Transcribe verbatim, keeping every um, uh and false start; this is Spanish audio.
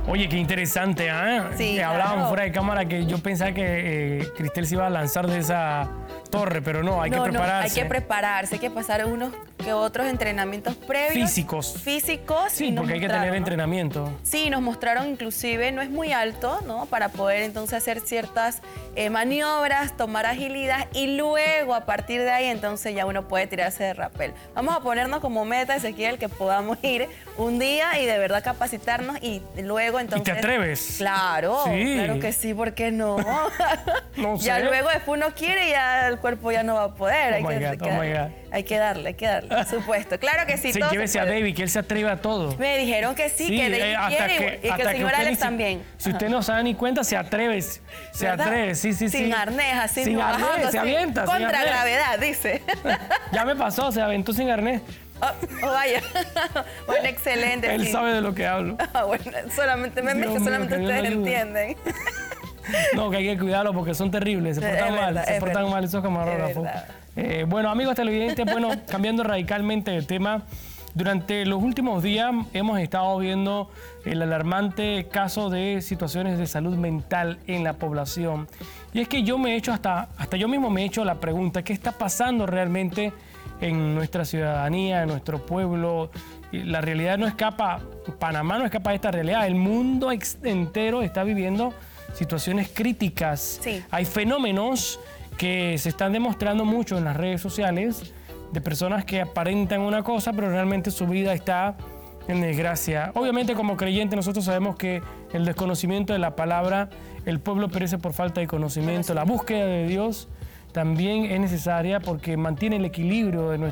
Oye, qué interesante, ¿eh? Sí, Que hablábamos claro. fuera de cámara que yo pensaba que eh, Cristel se iba a lanzar de esa torre, pero no, hay no, que prepararse. No, hay que prepararse, hay que pasar unos que otros entrenamientos previos. Físicos. Físicos. Sí, y nos porque hay que mostraron, tener ¿no? entrenamiento. Sí, nos mostraron inclusive, no es muy alto, ¿no? Para poder entonces hacer ciertas eh, maniobras, tomar agilidad y luego a partir de ahí entonces ya uno puede tirarse de rappel. Vamos a ponernos como meta, Ezequiel, que podamos ir un día y de verdad capacitarnos y luego entonces... ¿Y te atreves? Claro, Sí. claro que sí, ¿por qué no? No Ya sé. luego después uno quiere y ya el cuerpo ya no va a poder. Oh hay, my que, God, hay que oh my darle, God. hay que darle, hay que darle, por supuesto. Claro que sí, Sí, todo se llévese a puede. David, que él se atreve a todo. Me dijeron que sí, que de eh, hasta quiere y- y, que hasta el señor usted ni Alex si- también. Si usted no se da ni cuenta, se atreve. Se ¿Verdad? atreve, sí, sí, sí. Sin arnés, así Sin bajando, arnés, se así, avienta. sin Contra arnés. gravedad, dice. Ya me pasó, se aventó sin arnés. Oh, oh, vaya. Bueno, excelente. Él sí. sabe de lo que hablo. Ah, bueno, solamente memes Dios que mío, solamente que Dios ustedes lo ayude. entienden. No, que hay que cuidarlo porque son terribles, se Es portan mal, verdad, se es portan verdad. mal esos Es camarógrafos. verdad. Eh, bueno, amigos televidentes, bueno, cambiando radicalmente de tema, durante los últimos días hemos estado viendo el alarmante caso de situaciones de salud mental en la población. Y es que yo me he hecho hasta, hasta yo mismo me he hecho la pregunta, ¿qué está pasando realmente en nuestra ciudadanía, en nuestro pueblo? Y la realidad no escapa, Panamá no escapa de esta realidad, el mundo ex- entero está viviendo situaciones críticas. Sí. Hay fenómenos que se están demostrando mucho en las redes sociales de personas que aparentan una cosa, pero realmente su vida está en desgracia. Obviamente, como creyentes, nosotros sabemos que el desconocimiento de la palabra, el pueblo perece por falta de conocimiento. La búsqueda de Dios también es necesaria porque mantiene el equilibrio de nuestra